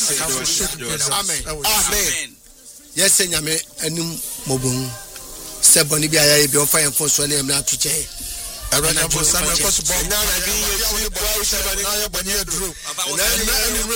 Amen. Yes, nyame anim mobon. Seboni bi ayaye bi ofa yemfo so na emra to che. Awurade abosam ekoso bo na na bi ye boni aduru. Na